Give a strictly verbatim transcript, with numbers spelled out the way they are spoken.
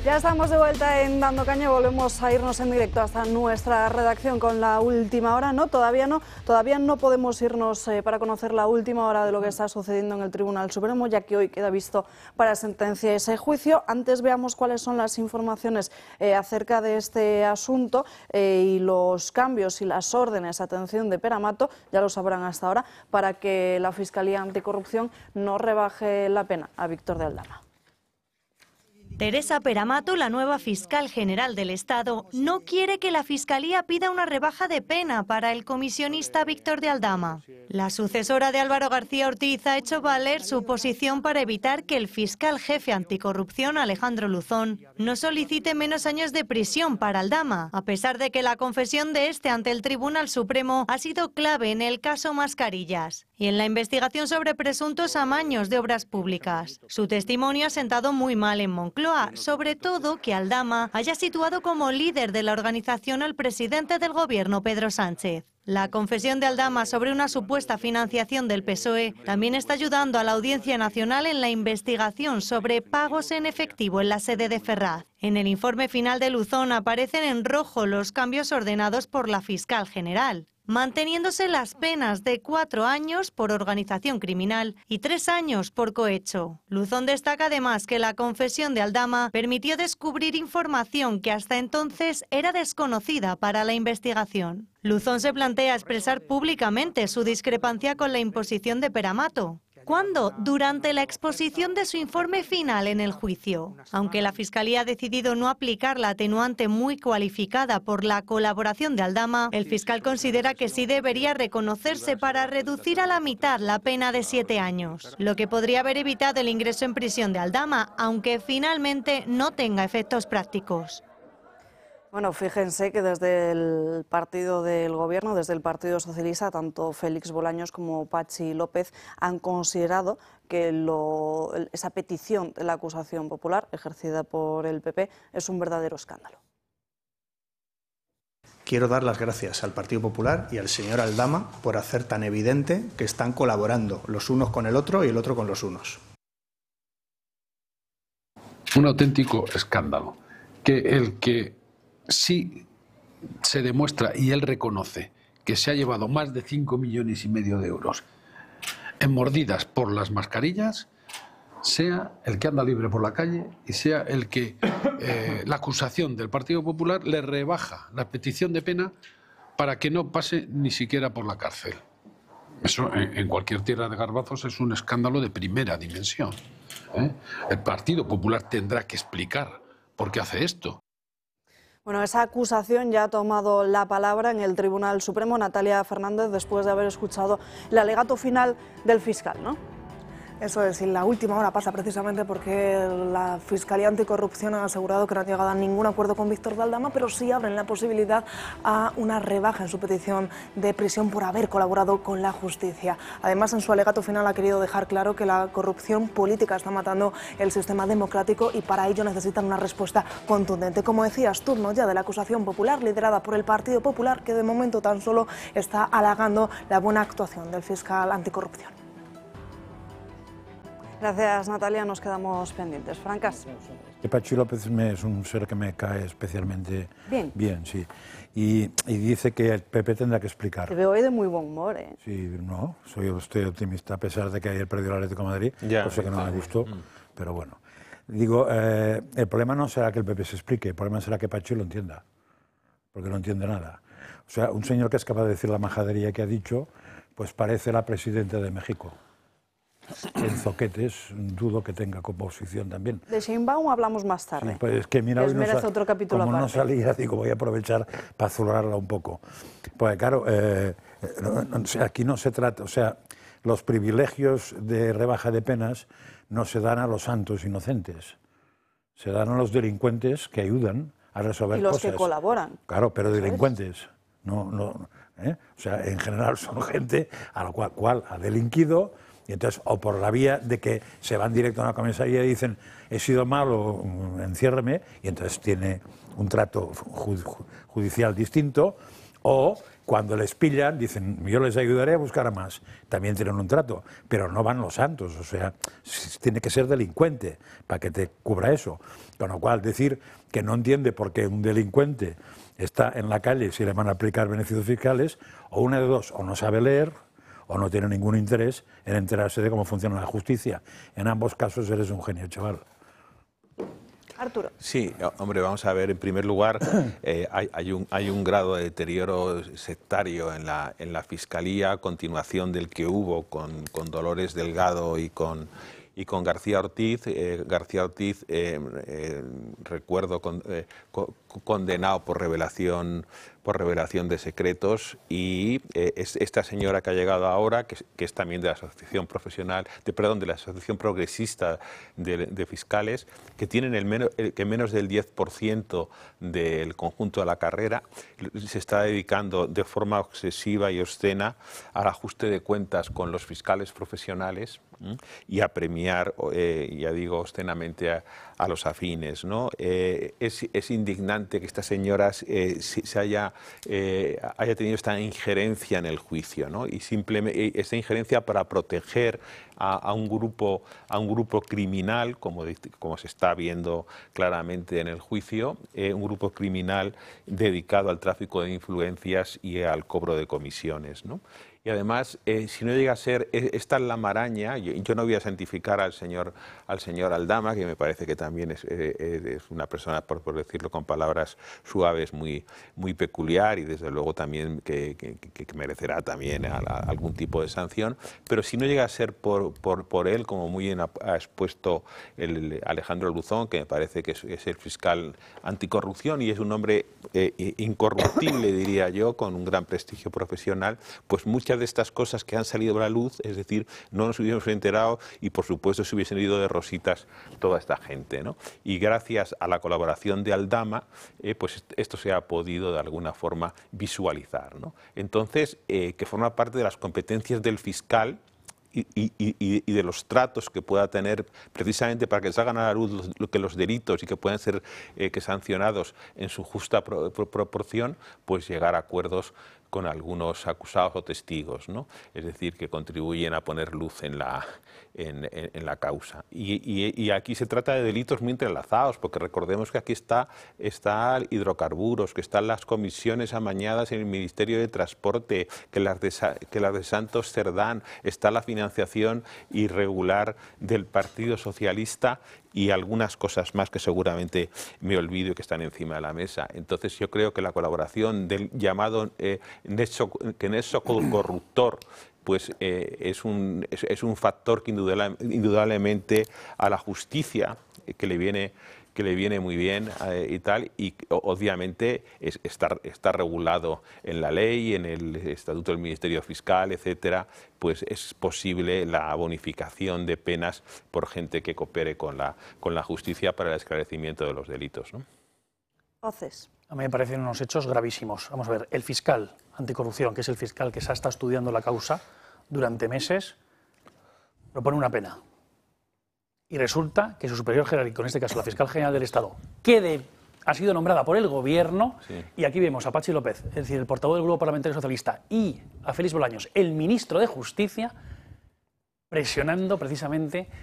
Ya estamos de vuelta en Dando Caña, volvemos a irnos en directo hasta nuestra redacción con la última hora. No, todavía no, todavía no podemos irnos eh, para conocer la última hora de lo que está sucediendo en el Tribunal Supremo, ya que hoy queda visto para sentencia ese juicio. Antes veamos cuáles son las informaciones eh, acerca de este asunto eh, y los cambios y las órdenes, atención, de Pere Mato, ya lo sabrán hasta ahora, para que la Fiscalía Anticorrupción no rebaje la pena a Víctor de Aldama. Teresa Pere Mato, la nueva fiscal general del Estado, no quiere que la Fiscalía pida una rebaja de pena para el comisionista Víctor de Aldama. La sucesora de Álvaro García Ortiz ha hecho valer su posición para evitar que el fiscal jefe anticorrupción, Alejandro Luzón, no solicite menos años de prisión para Aldama, a pesar de que la confesión de este ante el Tribunal Supremo ha sido clave en el caso Mascarillas y en la investigación sobre presuntos amaños de obras públicas. Su testimonio ha sentado muy mal en Moncloa, sobre todo que Aldama haya situado como líder de la organización al presidente del gobierno, Pedro Sánchez. La confesión de Aldama sobre una supuesta financiación del P S O E también está ayudando a la Audiencia Nacional en la investigación sobre pagos en efectivo en la sede de Ferraz. En el informe final de Luzón aparecen en rojo los cambios ordenados por la fiscal general, manteniéndose las penas de cuatro años por organización criminal y tres años por cohecho. Luzón destaca además que la confesión de Aldama permitió descubrir información que hasta entonces era desconocida para la investigación. Luzón se plantea expresar públicamente su discrepancia con la imposición de Pere Mato. ¿Cuándo? Durante la exposición de su informe final en el juicio. Aunque la Fiscalía ha decidido no aplicar la atenuante muy cualificada por la colaboración de Aldama, el fiscal considera que sí debería reconocerse para reducir a la mitad la pena de siete años, lo que podría haber evitado el ingreso en prisión de Aldama, aunque finalmente no tenga efectos prácticos. Bueno, fíjense que desde el partido del Gobierno, desde el Partido Socialista, tanto Félix Bolaños como Patxi López han considerado que lo, esa petición de la acusación popular ejercida por el P P es un verdadero escándalo. Quiero dar las gracias al Partido Popular y al señor Aldama por hacer tan evidente que están colaborando los unos con el otro y el otro con los unos. Un auténtico escándalo. Que el que sí se demuestra y él reconoce que se ha llevado más de cinco millones y medio de euros en mordidas por las mascarillas, sea el que anda libre por la calle y sea el que eh, la acusación del Partido Popular le rebaja la petición de pena para que no pase ni siquiera por la cárcel. Eso en, en cualquier tierra de garbazos es un escándalo de primera dimensión, ¿eh? El Partido Popular tendrá que explicar por qué hace esto. Bueno, esa acusación ya ha tomado la palabra en el Tribunal Supremo Natalia Fernández después de haber escuchado el alegato final del fiscal, ¿no? Eso es, y la última hora pasa precisamente porque la Fiscalía Anticorrupción ha asegurado que no ha llegado a ningún acuerdo con Víctor de Aldama, pero sí abren la posibilidad a una rebaja en su petición de prisión por haber colaborado con la justicia. Además, en su alegato final ha querido dejar claro que la corrupción política está matando el sistema democrático y para ello necesitan una respuesta contundente. Como decías, turno ya de la acusación popular liderada por el Partido Popular, que de momento tan solo está halagando la buena actuación del fiscal anticorrupción. Gracias, Natalia. Nos quedamos pendientes. Francas. Patxi López me, es un ser que me cae especialmente bien. Bien, sí. Y, y dice que el P P tendrá que explicar. Te veo hoy de muy buen humor, ¿eh? Sí, no, soy, estoy optimista, a pesar de que ayer perdió el Atlético de Madrid, ya, cosa que no me gustó, mm. pero bueno. Digo, eh, el problema no será que el P P se explique, el problema será que Patxi lo entienda, porque no entiende nada. O sea, un señor que es capaz de decir la majadería que ha dicho, pues parece la presidenta de México. En zoquetes, dudo que tenga composición también. De Sheinbaum hablamos más tarde. Sí, pues es que mira, que hoy no merece sal... otro capítulo como aparte. no salía, digo, voy a aprovechar para zurrarla un poco. Pues claro, eh, no, no, o sea, aquí no se trata, o sea, los privilegios de rebaja de penas no se dan a los santos inocentes, se dan a los delincuentes que ayudan a resolver y los cosas. que colaboran. Claro, pero delincuentes, no, no, ¿eh? O sea, en general son gente a la cual, cual ha delinquido. Y entonces, o por la vía de que se van directo a una comisaría y dicen, he sido malo, enciérreme, y entonces tiene un trato judicial distinto, O cuando les pillan, dicen, yo les ayudaré a buscar a más. También tienen un trato, pero no van los santos. O sea, tiene que ser delincuente para que te cubra eso. Con lo cual, decir que no entiende por qué un delincuente está en la calle si le van a aplicar beneficios fiscales, o una de dos, o no sabe leer, o no tiene ningún interés en enterarse de cómo funciona la justicia. En ambos casos eres un genio, chaval. Arturo. Sí, hombre, vamos a ver, en primer lugar, eh, hay, hay, un, hay un grado de deterioro sectario en la, en la Fiscalía, a continuación del que hubo con, con Dolores Delgado y con, y con García Ortiz. Eh, García Ortiz, eh, eh, recuerdo, con, eh, co condenado por revelación por revelación de secretos, y eh, es esta señora que ha llegado ahora, que, que es también de la Asociación Profesional, de, perdón, de la Asociación Progresista de, de Fiscales, que tienen el menos, el, que menos del diez por ciento del conjunto de la carrera se está dedicando de forma obsesiva y obscena al ajuste de cuentas con los fiscales profesionales, ¿m? Y a premiar, eh, ya digo, obscenamente a, a los afines, ¿no? Eh, es, es indignante que esta señora eh, se, se haya Eh, haya tenido esta injerencia en el juicio, ¿no? Y simplemente esta injerencia para proteger a, a un grupo a un grupo criminal, como, como se está viendo claramente en el juicio, eh, un grupo criminal dedicado al tráfico de influencias y al cobro de comisiones, ¿no? Y además, eh, si no llega a ser, esta es la maraña, yo, yo no voy a santificar al señor, al señor Aldama, que me parece que también es, eh, es una persona, por, por decirlo con palabras suaves, muy, muy peculiar, y desde luego también que, que, que merecerá también a, a algún tipo de sanción, pero si no llega a ser por, por, por él, como muy bien ha, ha expuesto el Alejandro Luzón, que me parece que es, es el fiscal anticorrupción y es un hombre eh, incorruptible, diría yo, con un gran prestigio profesional, pues muchas de estas cosas que han salido a la luz, es decir, no nos hubiéramos enterado y por supuesto se hubiesen ido de rositas toda esta gente, ¿no? Y gracias a la colaboración de Aldama, eh, pues esto se ha podido de alguna forma visualizar, ¿no? Entonces, eh, que forma parte de las competencias del fiscal y, y, y, y de los tratos que pueda tener precisamente para que salgan a la luz los, lo que los delitos y que puedan ser eh, que sancionados en su justa pro, pro, proporción, pues llegar a acuerdos con algunos acusados o testigos, ¿no? Es decir, que contribuyen a poner luz en la, en, en, en la causa. Y, y, y aquí se trata de delitos muy entrelazados, porque recordemos que aquí está, está hidrocarburos, que están las comisiones amañadas en el Ministerio de Transporte, que las de, que las de Santos Cerdán, está la financiación irregular del Partido Socialista y algunas cosas más que seguramente me olvido y que están encima de la mesa. Entonces yo creo que la colaboración del llamado eh, nexo, que nexo corruptor pues eh, es, un, es, es un factor que indudable, indudablemente a la justicia eh, que le viene que le viene muy bien eh, y tal, y obviamente es, está, está regulado en la ley, en el Estatuto del Ministerio Fiscal, etcétera, pues es posible la bonificación de penas por gente que coopere con la, con la justicia para el esclarecimiento de los delitos, ¿no? Voces. A mí me parecen unos hechos gravísimos. Vamos a ver, el fiscal anticorrupción, que es el fiscal que se ha estado estudiando la causa durante meses, propone una pena. Y resulta que su superior jerárquico, en este caso la fiscal general del Estado, que de, ha sido nombrada por el Gobierno, sí. Y aquí vemos a Pachi López, es decir, el portavoz del Grupo Parlamentario Socialista, y a Félix Bolaños, el ministro de Justicia, presionando precisamente